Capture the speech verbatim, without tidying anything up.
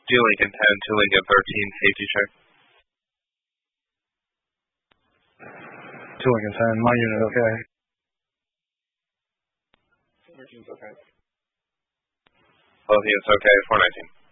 two Lincoln ten, two Lincoln thirteen, safety check. two Lincoln ten, my unit okay. thirteen's okay. Both units okay, four nineteen.